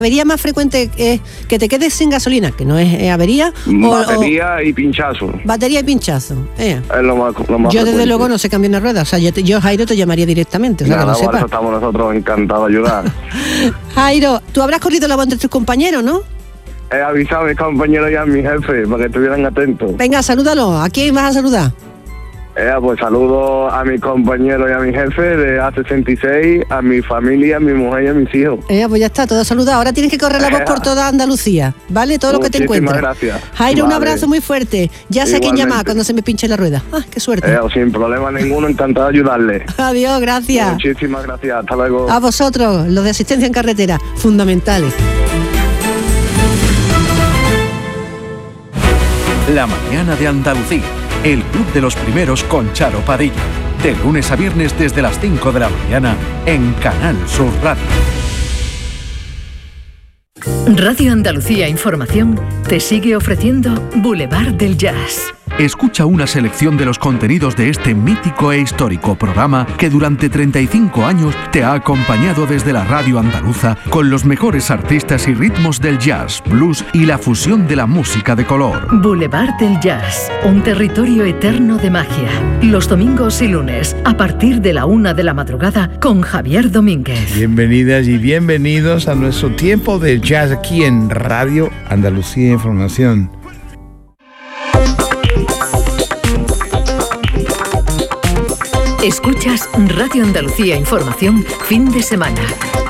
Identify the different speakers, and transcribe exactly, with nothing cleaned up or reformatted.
Speaker 1: avería más frecuente es que te quedes sin gasolina, que no es eh, avería.
Speaker 2: Batería o, y pinchazo.
Speaker 1: Batería y pinchazo. Eh.
Speaker 2: Es lo más, lo más
Speaker 1: Yo desde
Speaker 2: frecuente.
Speaker 1: luego no sé cambiar una rueda. O sea, yo, te, yo Jairo te llamaría directamente. O sea,
Speaker 2: Nada,
Speaker 1: que lo
Speaker 2: por eso
Speaker 1: sepas.
Speaker 2: estamos nosotros encantados de ayudar.
Speaker 1: Jairo, tú habrás corrido la voz entre tus compañeros, ¿no?
Speaker 2: He avisado a mis compañeros y a mi jefe para que estuvieran atentos.
Speaker 1: Venga, salúdalo. ¿A quién vas a saludar?
Speaker 2: Eh, pues saludo a mis compañeros y a mi jefe de A sesenta y seis, a mi familia, a mi mujer y a mis hijos.
Speaker 1: Eh, pues ya está, todo saludado. Ahora tienes que correr la voz por toda Andalucía, ¿vale? Todo lo que te
Speaker 2: Muchísimas
Speaker 1: encuentres.
Speaker 2: gracias.
Speaker 1: Jairo,
Speaker 2: Vale.
Speaker 1: un abrazo muy fuerte. Ya sé a quién
Speaker 2: Igualmente.
Speaker 1: llamar cuando se me pinche la rueda. ¡Ah, qué suerte!
Speaker 2: Eh, sin problema ninguno, encantado de ayudarle.
Speaker 1: Adiós, gracias.
Speaker 2: Muchísimas gracias, hasta luego.
Speaker 1: A vosotros, los de asistencia en carretera, fundamentales.
Speaker 3: La mañana de Andalucía, el club de los primeros con Charo Padilla. De lunes a viernes desde las cinco de la mañana en Canal Sur Radio.
Speaker 4: Radio Andalucía Información te sigue ofreciendo Boulevard del Jazz.
Speaker 3: Escucha una selección de los contenidos de este mítico e histórico programa que durante treinta y cinco años te ha acompañado desde la radio andaluza con los mejores artistas y ritmos del jazz, blues y la fusión de la música de color.
Speaker 4: Boulevard del Jazz, un territorio eterno de magia. Los domingos y lunes, a partir de la una de la madrugada, con Javier Domínguez.
Speaker 5: Bienvenidas y bienvenidos a nuestro tiempo de jazz aquí en Radio Andalucía Información.
Speaker 4: Escuchas Radio Andalucía Información, fin de semana.